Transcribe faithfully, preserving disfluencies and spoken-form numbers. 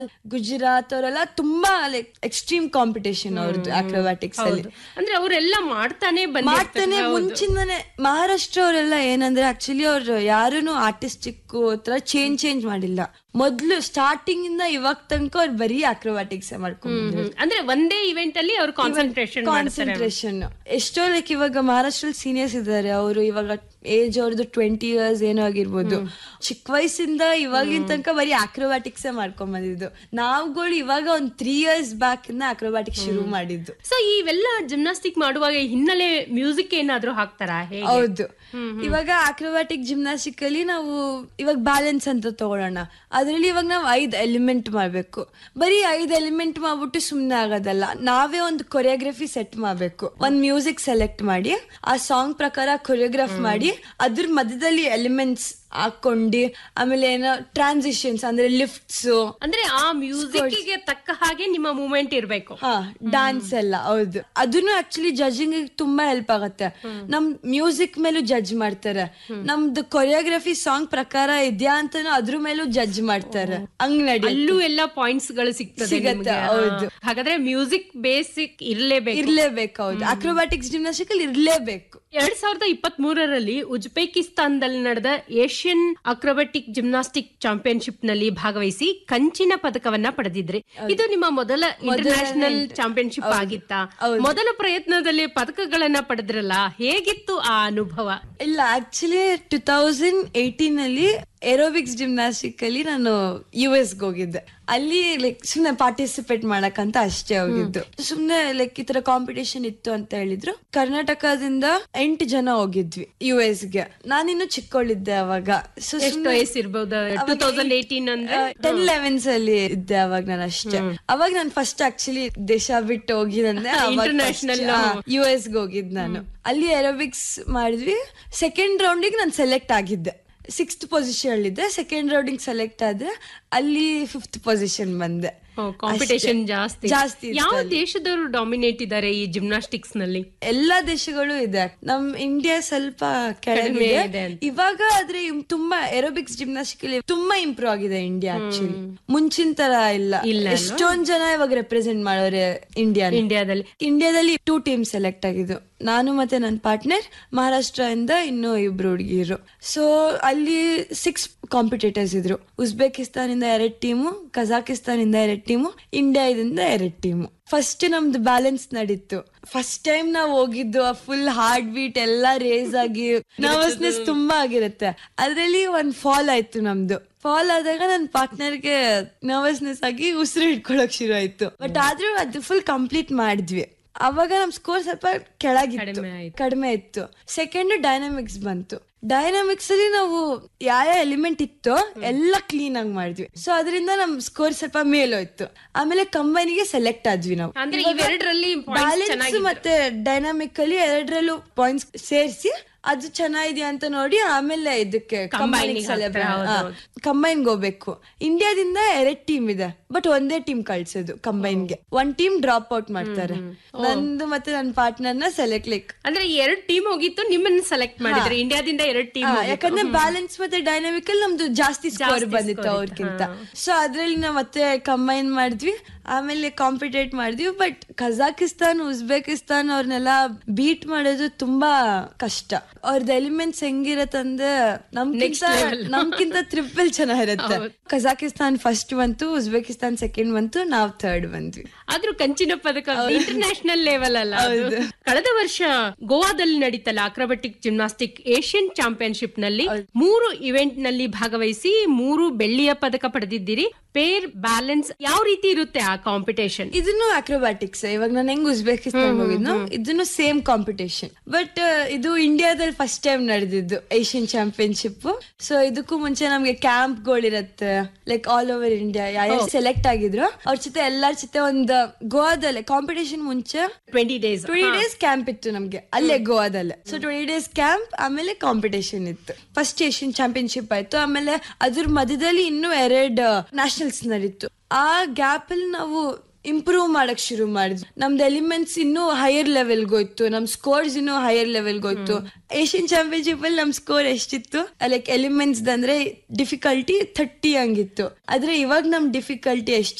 ಗುಜರಾತ್ ಅವರೆಲ್ಲ ತುಂಬಾ like extreme competition ಅವ್ರದ್ದು ಅಕ್ರೋಬ್ಯಾಟಿಕ್ಸ್ ಅಲ್ಲಿ. ಅಂದ್ರೆ ಅವರೆಲ್ಲ ಮಾಡ್ತಾನೆ ಮಾಡ್ತಾನೆ ಮುಂಚಿಂದಾನೆ. ಮಹಾರಾಷ್ಟ್ರ ಅವರೆಲ್ಲ ಏನಂದ್ರೆ ಆಕ್ಚುಲಿ ಅವ್ರು ಯಾರೂನು ಆರ್ಟಿಸ್ಟಿಕ್ ತರ ಚೇಂಜ್ ಚೇಂಜ್ ಮಾಡಿಲ್ಲ. ಮೊದ್ಲು ಸ್ಟಾರ್ಟಿಂಗ್ ಇಂದ ಇವಾಗ ತನಕ ಅವ್ರು ಬರೀ ಅಕ್ರೋಬ್ಯಾಟಿಕ್ಸ್ ಮಾಡ್ಕೊಂಡು, ಅಂದ್ರೆ ಒಂದೇ ಇವೆಂಟ್ ಅಲ್ಲಿ ಅವ್ರು ಕಾನ್ಸಂಟ್ರೇಷನ್ ಕಾನ್ಸಂಟ್ರೇಷನ್ ಎಷ್ಟೋ ಲೈಕ್ ಇವಾಗ ಮಹಾರಾಷ್ಟ್ರ ಸೀನಿಯರ್ಸ್ ಇದ್ದಾರೆ. ಅವರು ಇವಾಗ ಏಜ್ ಅವ್ರದ್ದು ಟ್ವೆಂಟಿ ಇಯರ್ಸ್ ಏನೋ ಆಗಿರ್ಬೋದು. ಚಿಕ್ಕ ವಯಸ್ಸಿಂದ ಇವಾಗಿನ ತನಕ ಬರೀ ಅಕ್ರೋಬ್ಯಾಟಿಕ್ಸ್ ಮಾಡ್ಕೊಂಡ್ ಬಂದಿದ್ದು. ನಾವುಗಳು ಇವಾಗ ಒಂದ್ ತ್ರೀ ಇಯರ್ಸ್ ಬ್ಯಾಕ್ ಇಂದ ಅಕ್ರೋಬ್ಯಾಟಿಕ್ಸ್ ಶುರು ಮಾಡಿದ್ದು. ಸೊ ಇವೆಲ್ಲ ಜಿಮ್ನಾಸ್ಟಿಕ್ ಮಾಡುವಾಗ ಹಿನ್ನೆಲೆ ಮ್ಯೂಸಿಕ್ ಏನಾದ್ರು ಹಾಕ್ತಾರಾ? ಹೌದು. ಇವಾಗ ಅಕ್ರೋಬ್ಯಾಟಿಕ್ ಜಿಮ್ನಾಸ್ಟಿಕ್ ಅಲ್ಲಿ ನಾವು ಇವಾಗ ಬ್ಯಾಲೆನ್ಸ್ ಅಂತ ತಗೊಳ್ಳೋಣ. ಅದ್ರಲ್ಲಿ ಇವಾಗ ನಾವ್ ಐದ್ ಎಲಿಮೆಂಟ್ ಮಾಡ್ಬೇಕು. ಬರೀ ಐದ್ ಎಲಿಮೆಂಟ್ ಮಾಡ್ಬಿಟ್ಟು ಸುಮ್ನೆ ಆಗೋದಲ್ಲ, ನಾವೇ ಒಂದು ಕೊರಿಯೋಗ್ರಫಿ ಸೆಟ್ ಮಾಡ್ಬೇಕು. ಒಂದ್ ಮ್ಯೂಸಿಕ್ ಸೆಲೆಕ್ಟ್ ಮಾಡಿ ಆ ಸಾಂಗ್ ಪ್ರಕಾರ ಕೊರಿಯೋಗ್ರಾಫ್ ಮಾಡಿ ಅದ್ರ ಮಧ್ಯದಲ್ಲಿ ಎಲಿಮೆಂಟ್ಸ್ ಹಾಕೊಂಡಿ ಆಮೇಲೆ ಏನೋ ಟ್ರಾನ್ಸಿಷನ್ಸ್ ಅಂದ್ರೆ ಲಿಫ್ಟ್ಸ್, ಅಂದ್ರೆ ಆ ಮ್ಯೂಸಿಕ್ ಗೆ ತಕ್ಕ ಹಾಗೆ ನಿಮ್ಮ ಮೂವ್ಮೆಂಟ್ ಇರ್ಬೇಕು. ಹಾ, ಡಾನ್ಸ್ ಎಲ್ಲ. ಹೌದು, ಅದನ್ನು ಆಕ್ಚುಲಿ ಜಡ್ಜಿಂಗ್ ತುಂಬಾ ಹೆಲ್ಪ್ ಆಗುತ್ತೆ. ನಮ್ ಮ್ಯೂಸಿಕ್ ಮೇಲೂ ಜಡ್ಜ್ ಮಾಡ್ತಾರೆ, ನಮ್ದು ಕೊರಿಯೋಗ್ರಫಿ ಸಾಂಗ್ ಪ್ರಕಾರ ಇದೆಯಾ ಅಂತಾನು ಅದ್ರ ಮೇಲೂ ಜಡ್ಜ್ ಮಾಡ್ತಾರೆ. ಹಂಗ್ ನಡಿ ಅಲ್ಲೂ ಎಲ್ಲ ಪಾಯಿಂಟ್ಸ್ ಗಳು ಸಿಗ್ತದೆ. ಹೌದು, ಹಾಗಾದ್ರೆ ಮ್ಯೂಸಿಕ್ ಬೇಸಿಕ್ ಇರ್ಲೇಬೇಕು ಇರ್ಲೇಬೇಕು ಹೌದು, ಅಕ್ರೋಬ್ಯಾಟಿಕ್ಸ್ ಜಿಮ್ನಾಸ್ಟಿಕ್ ಅಲ್ಲಿ ಇರ್ಲೇಬೇಕು. ಎರಡ್ ಸಾವಿರದ ಇಪ್ಪತ್ತ್ ಮೂರರಲ್ಲಿ ಉಜ್ಬೇಕಿಸ್ತಾನದಲ್ಲಿ ನಡೆದ ಏಷ್ಯನ್ ಅಕ್ರೋಬ್ಯಾಟಿಕ್ ಜಿಮ್ನಾಸ್ಟಿಕ್ ಚಾಂಪಿಯನ್ಶಿಪ್ ನಲ್ಲಿ ಭಾಗವಹಿಸಿ ಕಂಚಿನ ಪದಕವನ್ನ ಪಡೆದಿದ್ರಿ. ಇದು ನಿಮ್ಮ ಮೊದಲ ಇಂಟರ್ನ್ಯಾಷನಲ್ ಚಾಂಪಿಯನ್ಶಿಪ್ ಆಗಿತ್ತಾ? ಮೊದಲ ಪ್ರಯತ್ನದಲ್ಲಿ ಪದಕಗಳನ್ನ ಪಡೆದ್ರಲ್ಲ, ಹೇಗಿತ್ತು ಆ ಅನುಭವ? ಇಲ್ಲ, ಆಕ್ಚುಲಿ ಟೂ ತೌಸಂಡ್ ಏಟೀನ್ ಅಲ್ಲಿ ಏರೋಬಿಕ್ಸ್ ಜಿಮ್ನಾಸ್ಟಿಕ್ ಅಲ್ಲಿ ನಾನು ಯು ಎಸ್ ಹೋಗಿದ್ದೆ. ಅಲ್ಲಿ ಲೈಕ್ ಸುಮ್ನೆ ಪಾರ್ಟಿಸಿಪೇಟ್ ಮಾಡಕಂತ ಅಷ್ಟೇ ಹೋಗಿದ್ದು. ಸುಮ್ನೆ ಲೈಕ್ ಈ ತರ ಕಾಂಪಿಟೇಷನ್ ಇತ್ತು ಅಂತ ಹೇಳಿದ್ರು. ಕರ್ನಾಟಕದಿಂದ ಎಂಟು ಜನ ಹೋಗಿದ್ವಿ ಯು ಎಸ್ ಗೆ. ನಾನಿನ್ನು ಚಿಕ್ಕವಳಿದ್ದೆ ಅವಾಗ. ಸೊ ಎಷ್ಟು ವಯಸ್ಸಿರ್ಬೋದು? ಟೂ ತೌಸಂಡ್ ಏಟೀನ್ ಅಂದ್ರೆ ಟೆನ್ ಲೆವೆನ್ಸ್ ಅಲ್ಲಿ ಇದ್ದೆ ಅವಾಗ ನಾನು ಅಷ್ಟೇ. ಅವಾಗ ನಾನು ಫಸ್ಟ್ ಆಕ್ಚುಲಿ ದೇಶ ಬಿಟ್ಟು ಹೋಗಿದ್ದೆ ಇಂಟರ್ನ್ಯಾಷನಲ್ ಯು ಎಸ್ ಗೆ ಹೋಗಿದ್ ನಾನು. ಅಲ್ಲಿ ಏರೋಬಿಕ್ಸ್ ಮಾಡಿದ್ವಿ. ಸೆಕೆಂಡ್ ರೌಂಡಿಗೆ ನಾನು ಸೆಲೆಕ್ಟ್ ಆಗಿದ್ದೆ. Sixth position ಅಲ್ಲಿದ್ದೆ. Second rounding select ಆದ್ರೆ ಅಲ್ಲಿ ಫಿಫ್ತ್ ಪೊಸಿಷನ್ ಬಂದೆ. ಕಾಂಪಿಟೇಷನ್ ಜಾಸ್ತಿ ಜಾಸ್ತಿ. ಯಾವ ದೇಶದವರು ಡಾಮಿನೇಟ್ ಇದ್ದಾರೆ ಈ ಜಿಮ್ನಾಸ್ಟಿಕ್ಸ್ ನಲ್ಲಿ? ಎಲ್ಲಾ ದೇಶಗಳು ಇದೆ. ನಮ್ ಇಂಡಿಯಾ ಸ್ವಲ್ಪ ಕೆಳಗೆ ಇದೆ ಇವಾಗ. ಆದ್ರೆ ತುಂಬಾ ಏರೋಬಿಕ್ಸ್ ಜಿಮ್ನಾಸ್ಟಿಕ್ ಅಲ್ಲಿ ತುಂಬಾ ಇಂಪ್ರೂವ್ ಆಗಿದೆ ಇಂಡಿಯಾ. ಆಕ್ಚುಲಿ ಮುಂಚಿನ ತರ ಇಲ್ಲ. ಎಷ್ಟೊಂದ್ ಜನ ಇವಾಗ ರೆಪ್ರೆಸೆಂಟ್ ಮಾಡೋರೆ ಇಂಡಿಯಾ. ಇಂಡಿಯಾದಲ್ಲಿ ಇಂಡಿಯಾದಲ್ಲಿ ಟೂ ಟೀಮ್ ಸೆಲೆಕ್ಟ್ ಆಗಿದ್ದು. ನಾನು ಮತ್ತೆ ನನ್ನ ಪಾರ್ಟ್ನರ್. ಮಹಾರಾಷ್ಟ್ರ ಇಂದ ಇನ್ನು ಇಬ್ರು ಹುಡುಗಿರು. ಸೊ ಅಲ್ಲಿ ಸಿಕ್ಸ್ ಕಾಂಪಿಟೇಟರ್ಸ್ ಇದ್ರು. ಉಜ್ಬೇಕಿಸ್ತಾನ್ ಇಂದ ಎರಡ್ ಟೀಮು, ಕಜಾಕಿಸ್ತಾನ್ ಇಂದ ಎರಡ್ ಟೀಮು, ಇಂಡಿಯಾದಿಂದ ಎರಡ್ ಟೀಮು. ಫಸ್ಟ್ ನಮ್ದು ಬ್ಯಾಲೆನ್ಸ್ ನಡೀತು. ಫಸ್ಟ್ ಟೈಮ್ ನಾವ್ ಹೋಗಿದ್ದು. ಫುಲ್ ಹಾರ್ಟ್ ಬೀಟ್ ಎಲ್ಲಾ ರೇಸ್ ಆಗಿ ನರ್ವಸ್ನೆಸ್ ತುಂಬಾ ಆಗಿರುತ್ತೆ. ಅದ್ರಲ್ಲಿ ಒಂದ್ ಫಾಲ್ ಆಯ್ತು ನಮ್ದು. ಫಾಲ್ ಆದಾಗ ನನ್ನ ಪಾರ್ಟ್ನರ್ಗೆ ನರ್ವಸ್ನೆಸ್ ಆಗಿ ಉಸಿರು ಹಿಡ್ಕೊಳಕ್ ಶುರು ಆಯ್ತು. ಬಟ್ ಆದ್ರೂ ಅದು ಫುಲ್ ಕಂಪ್ಲೀಟ್ ಮಾಡಿದ್ವಿ. ಅವಾಗ ನಮ್ ಸ್ಕೋರ್ ಸ್ವಲ್ಪ ಕೆಳಗಿತ್ತು, ಕಡಿಮೆ ಇತ್ತು. ಸೆಕೆಂಡ್ ಡೈನಾಮಿಕ್ಸ್ ಬಂತು. ಡೈನಾಮಿಕ್ಸ್ ಅಲ್ಲಿ ನಾವು ಯಾವ ಎಲಿಮೆಂಟ್ ಇತ್ತೋ ಎಲ್ಲ ಕ್ಲೀನ್ ಆಗಿ ಮಾಡಿದ್ವಿ. ಸೊ ಅದರಿಂದ ನಮ್ ಸ್ಕೋರ್ ಸ್ವಲ್ಪ ಮೇಲೋಯ್ತು. ಆಮೇಲೆ ಕಂಬೈನಿಗೆ ಸೆಲೆಕ್ಟ್ ಆದ್ವಿ ನಾವು. ಬ್ಯಾಲೆನ್ಸ್ ಮತ್ತೆ ಡೈನಾಮಿಕ್ ಅಲ್ಲಿ ಎರಡರಲ್ಲೂ ಪಾಯಿಂಟ್ಸ್ ಸೇರಿಸಿ ಅದು ಚೆನ್ನಾಗಿದೆ ಅಂತ ನೋಡಿ ಆಮೇಲೆ ಇದಕ್ಕೆ ಕಂಬೈನ್ ಹೋಗ್ಬೇಕು. ಇಂಡಿಯಾದಿಂದ ಎರಡ್ ಟೀಮ್ ಇದೆ, ಬಟ್ ಒಂದೇ ಟೀಮ್ ಕಳ್ಸೋದು ಕಂಬೈನ್ಗೆ. ಒಂದ್ ಟೀಮ್ ಡ್ರಾಪ್ ಔಟ್ ಮಾಡ್ತಾರೆ. ನಂದು ಮತ್ತೆ ನನ್ನ ಪಾರ್ಟ್ನರ್ ನ ಸೆಲೆಕ್ಟ್ ಲೈಕ್ ಅಂದ್ರೆ ಎರಡ್ ಟೀಮ್ ಹೋಗಿತ್ತು, ನಿಮ್ಮನ್ನ ಸೆಲೆಕ್ಟ್ ಮಾಡಿದ್ರೆ ಇಂಡಿಯಾದಿಂದ ಎರಡ್ ಟೀಮ್. ಯಾಕಂದ್ರೆ ಬ್ಯಾಲೆನ್ಸ್ ಮತ್ತೆ ಡೈನಾಮಿಕ್ ಅಲ್ಲಿ ನಮ್ದು ಜಾಸ್ತಿ ಸ್ಕೋರ್ ಬಂದಿತ್ತು ಅವ್ರಕ್ಕಿಂತ. ಸೊ ಅದ್ರಲ್ಲಿ ನಾವ್ ಮತ್ತೆ ಕಂಬೈನ್ ಮಾಡಿದ್ವಿ. ಆಮೇಲೆ ಕಾಂಪಿಟೇಟ್ ಮಾಡಿದ್ವಿ. ಬಟ್ ಕಜಾಕಿಸ್ತಾನ್, ಉಜ್ಬೇಕಿಸ್ತಾನ್ ಅವ್ರನ್ನೆಲ್ಲ ಬೀಟ್ ಮಾಡೋದು ತುಂಬಾ ಕಷ್ಟ. ಅವ್ರದ್ದು ಎಲಿಮೆಂಟ್ಸ್ ಹೆಂಗಿರತ್ತಂದ್ರೆ ನಮ್ಗಿಂತ ನಮ್ಗಿಂತ ಟ್ರಿಪಲ್ ಚೆನ್ನಾಗಿರುತ್ತೆ. ಕಜಾಕಿಸ್ತಾನ್ ಫಸ್ಟ್ ಬಂತು, ಉಜ್ಬೇಕಿಸ್ತಾನ್ ಸೆಕೆಂಡ್ ಬಂತು, ನಾವ್ ಥರ್ಡ್ ಬಂದ್ವಿ. ಆದ್ರೂ ಕಂಚಿನ ಪದಕ ಇಂಟರ್ನ್ಯಾಷನಲ್ ಲೆವೆಲ್ ಅಲ್ಲ. ಕಳೆದ ವರ್ಷ ಗೋವಾದಲ್ಲಿ ನಡೀತಲ್ಲ ಅಕ್ರೋಬ್ಯಾಟಿಕ್ ಜಿಮ್ನಾಸ್ಟಿಕ್ ಏಷ್ಯನ್ ಚಾಂಪಿಯನ್ಶಿಪ್ ನಲ್ಲಿ ಮೂರು ಇವೆಂಟ್ ನಲ್ಲಿ ಭಾಗವಹಿಸಿ ಮೂರು ಬೆಳ್ಳಿಯ ಪದಕ ಪಡೆದಿದ್ದೀರಿ. ಪೇರ್ ಬ್ಯಾಲೆನ್ಸ್ ಯಾವ ರೀತಿ ಇರುತ್ತೆ ಆ ಕಾಂಪಿಟೇಷನ್? ಇದನ್ನು ಅಕ್ರೋಬ್ಯಾಟಿಕ್ಸ್. ಇವಾಗ ನಾನು ಹೆಂಗ್ ಉಜ್ಬೇಕಿಸ್ತಾನ್ ಹೋಗಿದ್ನು, ಇದನ್ನು ಸೇಮ್ ಕಾಂಪಿಟೇಷನ್. ಬಟ್ ಇದು ಇಂಡಿಯಾದಲ್ಲಿ ಫಸ್ಟ್ ಟೈಮ್ ನಡೆದಿದ್ದು ಏಷ್ಯನ್ ಚಾಂಪಿಯನ್ಶಿಪ್. ಸೊ ಇದಕ್ಕೂ ಮುಂಚೆ ನಮ್ಗೆ camp ಗಳಿರತ್ತೆ like all over India. ಯಾರು ಸೆಲೆಕ್ಟ್ ಆಗಿದ್ರು ಅವ್ರ ಜೊತೆ ಎಲ್ಲಾರ ಜೊತೆ ಒಂದು ಗೋವಾದಲ್ಲಿ ಕಾಂಪಿಟೇಷನ್ ಮುಂಚೆ twenty days twenty days camp ಇತ್ತು ನಮ್ಗೆ ಅಲ್ಲೇ ಗೋವಾದಲ್ಲಿ. ಸೊ ಟ್ವೆಂಟಿ ಡೇಸ್ ಕ್ಯಾಂಪ್ ಆಮೇಲೆ ಕಾಂಪಿಟೇಷನ್ ಇತ್ತು. ಫಸ್ಟ್ ಏಷ್ಯನ್ ಚಾಂಪಿಯನ್ಶಿಪ್ ಆಯ್ತು. ಆಮೇಲೆ ಅದ್ರ ಮಧ್ಯದಲ್ಲಿ ಇನ್ನೂ ಎರಡು ನ್ಯಾಷನಲ್ಸ್ ನಡೀತು. ಆ ಗ್ಯಾಪ್ ಅಲ್ಲಿ ನಾವು ಇಂಪ್ರೂವ್ ಮಾಡಕ್ ಶುರು ಮಾಡಿದ್ವಿ. ನಮ್ದು ಎಲಿಮೆಂಟ್ಸ್ ಇನ್ನೂ ಹೈಯರ್ ಲೆವೆಲ್ಗೆ ಹೋಯ್ತು, ನಮ್ ಸ್ಕೋರ್ಸ್ ಇನ್ನೂ ಹೈಯರ್ ಲೆವೆಲ್ಗೆ ಹೋಯ್ತು. ಏಷ್ಯನ್ ಚಾಂಪಿಯನ್ಶಿಪ್ ಅಲ್ಲಿ ನಮ್ ಸ್ಕೋರ್ ಎಷ್ಟಿತ್ತು, ಲೈಕ್ ಎಲಿಮೆಂಟ್ಸ್ ಅಂದ್ರೆ ಡಿಫಿಕಲ್ಟಿ ಥರ್ಟಿ ಹಂಗಿತ್ತು. ಆದ್ರೆ ಇವಾಗ ನಮ್ ಡಿಫಿಕಲ್ಟಿ ಎಷ್ಟು